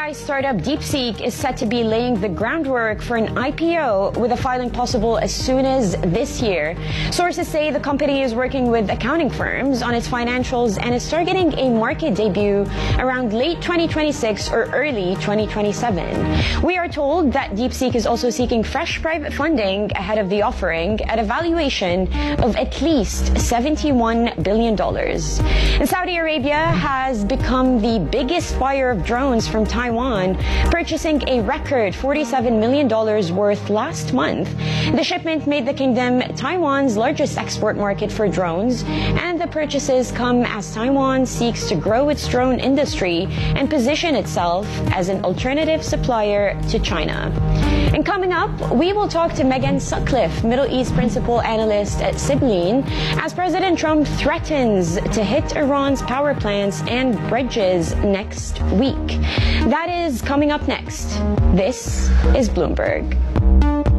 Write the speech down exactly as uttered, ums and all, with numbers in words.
I startup DeepSeek is set to be laying the groundwork for an I P O, with a filing possible as soon as this year. Sources say the company is working with accounting firms on its financials and is targeting a market debut around late twenty twenty-six or early twenty twenty-seven. We are told that DeepSeek is also seeking fresh private funding ahead of the offering at a valuation of at least seventy-one billion dollars. And Saudi Arabia has become the biggest buyer of drones from Taiwan, purchasing a record forty-seven million dollars worth last month. The shipment made the kingdom Taiwan's largest export market for drones, and the purchases come as Taiwan seeks to grow its drone industry and position itself as an alternative supplier to China. And coming up, we will talk to Megan Sutcliffe, Middle East Principal Analyst at Sibylline, as President Trump threatens to hit Iran's power plants and bridges next week. That is coming up next. This is Bloomberg.